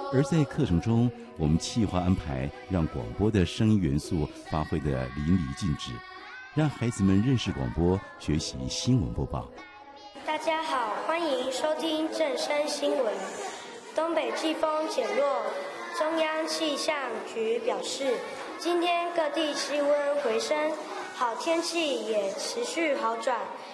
而在课程中，我们企划安排让广播的声音元素发挥得淋漓尽致，让孩子们认识广播，学习新闻播报。 大家好，欢迎收听正声新闻。东北季风减弱，中央气象局表示，今天各地气温回升，好天气也持续好转。